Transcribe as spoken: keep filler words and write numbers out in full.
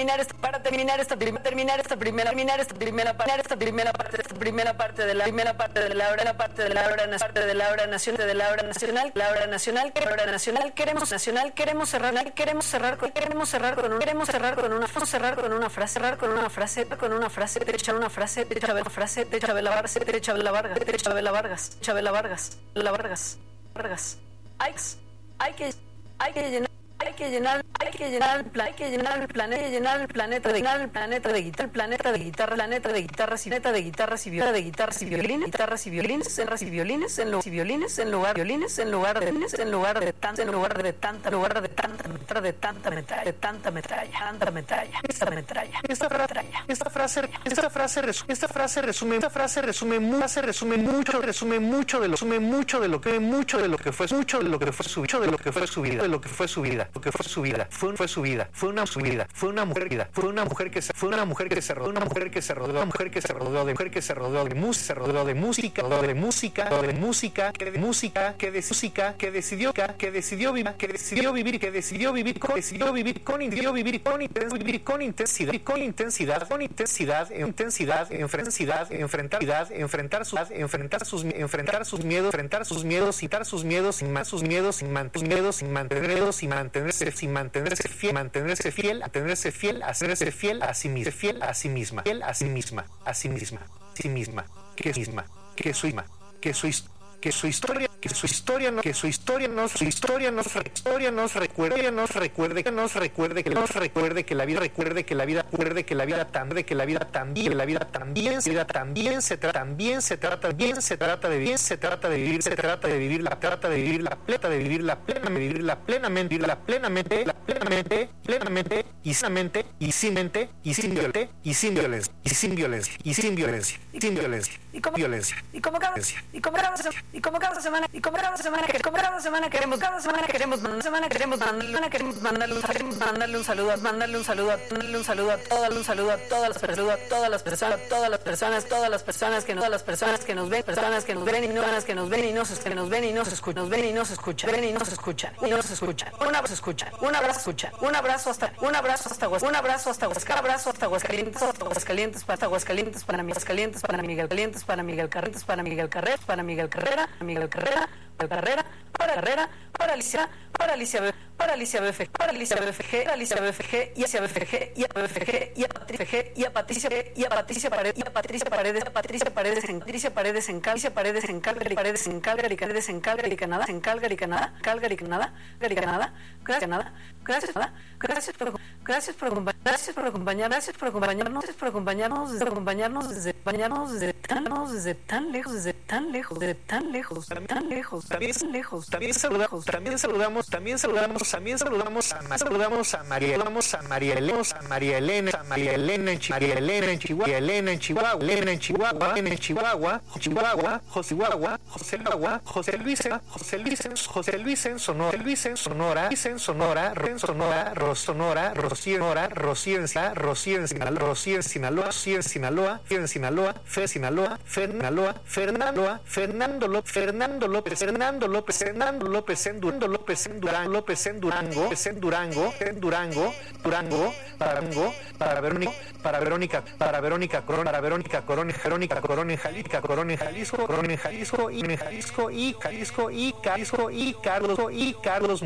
terminar esta, para terminar esta, terminar esta primera, terminar esta primera, terminar esta primera parte, esta primera parte de la primera parte de la hora, la parte de la hora, parte de la hora nacional, de la hora nacional, la hora nacional, la hora nacional, queremos nacional, queremos cerrar, queremos cerrar, queremos cerrar con un, queremos cerrar con una, cerrar con una frase, cerrar con una frase, con una frase, te echar una frase, te echar una frase, te echar la Vargas, te echar la Vargas, te echar la Vargas, Chabela Vargas, la Vargas, Vargas, hay, hay que, hay que llenar. Hay que llenar, hay que llenar el plan, hay que llenar el planeta, llenar el planeta de llenar el planeta de guitarra, el planeta de guitarra, planeta de guitarras y planeta de guitarras y violines, de guitarras y violines, guitarras y violines, en y violines, en lugar y violines, en lugar violines, en lugar de en lugar de tanta, en lugar de tanta, en lugar de tanta metralla, de tanta metralla, de tanta metralla, tanta metralla, esta metralla, esta frase, esta frase, esta frase resume, esta frase resume, esta frase resume mucho, resume mucho, resume mucho de lo, resume mucho de lo que mucho de lo que fue, mucho de lo que fue su, mucho de lo que fue su vida, de lo que fue su vida. Lo que fue su vida, fue, fue su vida, fue una su vida, fue una mujer vida, fue una mujer que se, fue una mujer que se rodeó, una mujer que se rodeó, una mujer que se rodeó de mujer que se rodeó de música, se rodeó de música, de música, de música, que de música, que de música, que decidió, que decidió vivir, que decidió vivir, que decidió vivir, con, decidió vivir con, decidió vivir con intensidad, vivir con intensidad, con intensidad, con intensidad, intensidad, enfrentar, enfrentar, enfrentar sus, enfrentar sus, enfrentar sus miedos, enfrentar sus miedos, citar sus miedos, sin más sus miedos, sin mantener miedos, sin mantenerlos, sin mantenerse, sin mantenerse fiel, mantenerse fiel, mantenerse fiel, hacerse fiel a sí misma, fiel a sí misma, fiel a sí misma, a sí misma, a sí misma, que misma, que su misma, que su que su historia, que su historia no, que su historia no, su historia nos historia nos recuerde, nos recuerde, que nos recuerde, que nos recuerde que la vida recuerde que la vida recuerde que la vida también, que la vida también, que la vida también, la vida también se trata, también se trata, bien se trata de bien se trata de vivir, se trata de vivir la trata de vivir la plena, de vivir la plena, de vivir la plenamente, vivirla plenamente, la plenamente, plenamente y sanamente y sin mente y sin violencia y sin violencia y sin violencia y sin violencia y sin violencia y como violencia y como violencia y como y como cada semana y como cada semana que como cada semana queremos cada semana queremos cada semana queremos mandarle queremos mandarle queremos mandarle un saludo mandarle un saludo mandarle un saludo a todas un saludo a todas las personas a todas las personas todas las personas todas las personas que nos todas las personas que nos ven personas que nos ven y no personas que nos ven y nos que nos ven y nos escuchan nos ven y nos escuchan ven y nos escuchan y nos escuchan un abrazo escuchan un abrazo escuchan un abrazo hasta un abrazo hasta un abrazo hasta Huasca abrazo hasta Aguascalientes hasta Aguascalientes para Aguascalientes para Miguel Calientes para Miguel Calientes para Miguel Carretas para Miguel Carrera para Miguel Carrera Miguel Carrera para Carrera para Carrera para Alicia para Alicia B para Alicia B F para Alicia B F G para Alicia B F G y hacia B F G y a B F G y a Patricia G y a Patricia y a Patricia Paredes y a Patricia Paredes Patricia Paredes en Patricia Paredes en Patricia Paredes en Calgary Paredes en Calgary Paredes en Calgary Canadá en Calgary Canadá Calgary Canadá Calgary Canadá gracias nada gracias nada gracias por gracias por gracias por acompañar gracias por acompañarnos por acompañarnos desde acompañarnos desde acompañarnos desde tan desde tan lejos desde tan lejos desde tan lejos tan lejos también lejos también saludamos también saludamos también saludamos también saludamos a saludamos a María saludamos a María Elena a María Elena a María Elena en María Elena en Chihuahua Elena en Chihuahua Elena en Chihuahua en Chihuahua Chihuahua José Chihuahua José Agua José Luis José Luis José Luis en Sonora Luis en Sonora Luis en Sonora en Sonora Rosonora Rocío Sonora Rocío en Rocío en Sinaloa Rocío en Sinaloa Rocío en Sinaloa en Sinaloa Fe Sinaloa Fernaloa Fernando Fernando López Fernando López Fernando López Fernando López en Durango López en Durango López en Durango en Durango en Durango Durango para Durango para Verónica para Verónica para Verónica Corona para Verónica Corona Verónica Corona en Jalisco Corona en Jalisco Corona en Jalisco y en Jalisco y Jalisco y Jalisco y Carlos y Carlos